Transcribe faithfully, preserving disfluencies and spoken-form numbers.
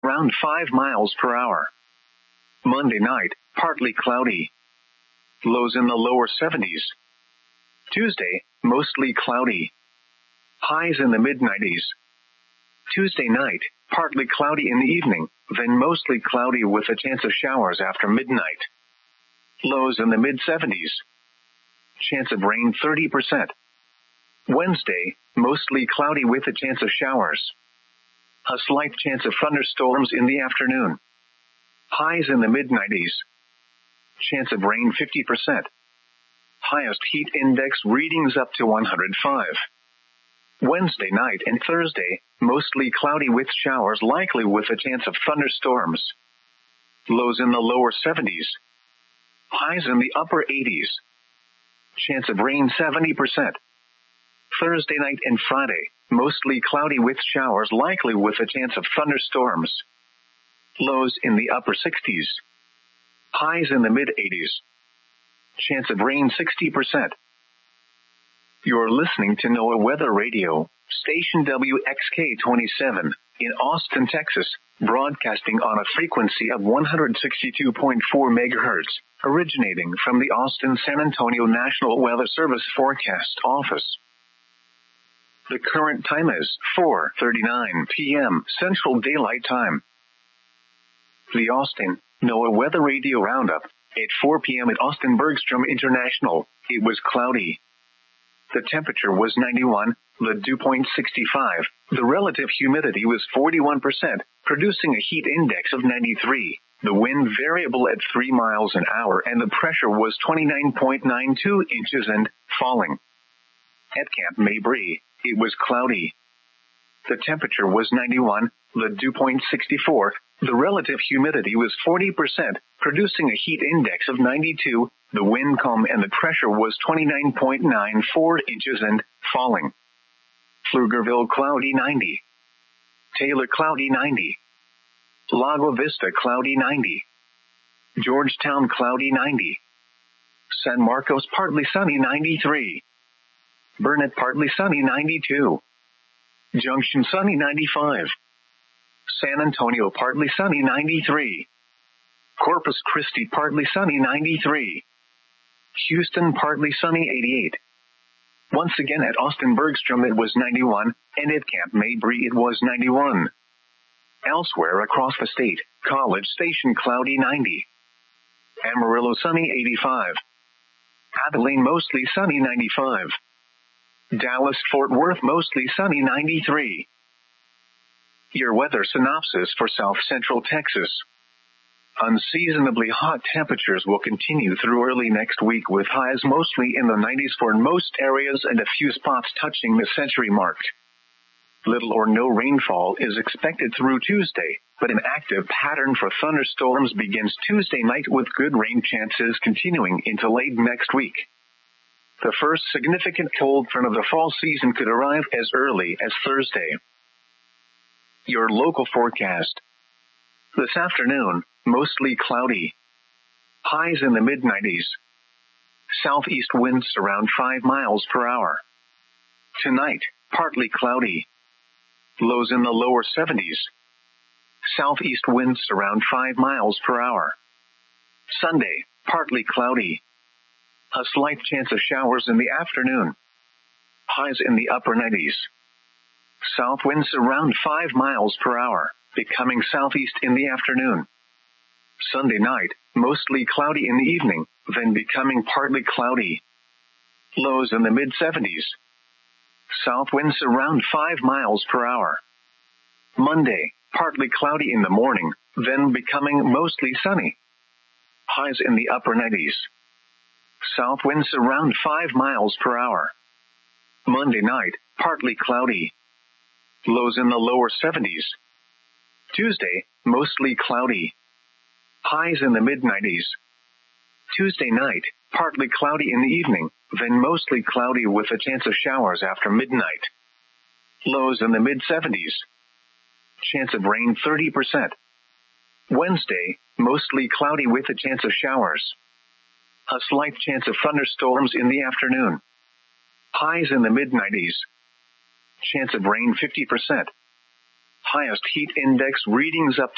around five miles per hour. Monday night, partly cloudy. Lows in the lower seventies. Tuesday, mostly cloudy. Highs in the mid nineties. Tuesday night, partly cloudy in the evening, then mostly cloudy with a chance of showers after midnight. Lows in the mid seventies. Chance of rain thirty percent. Wednesday, mostly cloudy with a chance of showers. A slight chance of thunderstorms in the afternoon. Highs in the mid nineties. Chance of rain fifty percent. Highest heat index readings up to one hundred five. Wednesday night and Thursday, mostly cloudy with showers likely with a chance of thunderstorms. Lows in the lower seventies. Highs in the upper eighties. Chance of rain seventy percent. Thursday night and Friday, mostly cloudy with showers likely with a chance of thunderstorms. Lows in the upper sixties. Highs in the mid eighties. Chance of rain sixty percent. You're listening to NOAA Weather Radio, station W X K twenty-seven, in Austin, Texas, broadcasting on a frequency of one hundred sixty-two point four megahertz, originating from the Austin-San Antonio National Weather Service Forecast Office. The current time is four thirty-nine p.m. Central Daylight Time. The Austin NOAA Weather Radio Roundup. At four p.m. at Austin Bergstrom International, it was cloudy. The temperature was ninety-one, the dew point sixty-five, the relative humidity was forty-one percent, producing a heat index of ninety-three, the wind variable at three miles an hour, and the pressure was twenty-nine point nine two inches and falling. At Camp Mabry, it was cloudy. The temperature was ninety-one, the dew point sixty-four, the relative humidity was forty percent, producing a heat index of ninety-two, the wind calm, and the pressure was twenty-nine point nine four inches and falling. Pflugerville cloudy ninety. Taylor cloudy ninety. Lago Vista cloudy ninety. Georgetown cloudy ninety. San Marcos partly sunny ninety-three. Burnett partly sunny ninety-two. Junction sunny ninety-five. San Antonio partly sunny ninety-three. Corpus Christi partly sunny ninety-three. Houston partly sunny eighty-eight. Once again at Austin Bergstrom it was ninety-one, and at Camp Mabry it was ninety-one. Elsewhere across the state, College Station cloudy ninety. Amarillo sunny eighty-five. Abilene mostly sunny ninety-five. Dallas Fort Worth mostly sunny ninety-three. Your weather synopsis for South Central Texas. Unseasonably hot temperatures will continue through early next week with highs mostly in the nineties for most areas and a few spots touching the century mark. Little or no rainfall is expected through Tuesday, but an active pattern for thunderstorms begins Tuesday night with good rain chances continuing into late next week. The first significant cold front of the fall season could arrive as early as Thursday. Your local forecast. This afternoon, mostly cloudy. Highs in the mid nineties. Southeast winds around five miles per hour. Tonight, partly cloudy. Lows in the lower seventies. Southeast winds around five miles per hour. Sunday, partly cloudy. A slight chance of showers in the afternoon. Highs in the upper nineties. South winds around five miles per hour, becoming southeast in the afternoon. Sunday night, mostly cloudy in the evening, then becoming partly cloudy. Lows in the mid seventies. South winds around five miles per hour. Monday, partly cloudy in the morning, then becoming mostly sunny. Highs in the upper nineties. South winds around five miles per hour. Monday night, partly cloudy. Lows in the lower seventies. Tuesday, mostly cloudy. Highs in the mid nineties. Tuesday night, partly cloudy in the evening, then mostly cloudy with a chance of showers after midnight. Lows in the mid seventies. Chance of rain thirty percent. Wednesday, mostly cloudy with a chance of showers. A slight chance of thunderstorms in the afternoon. Highs in the mid nineties. Chance of rain fifty percent. Highest heat index readings up to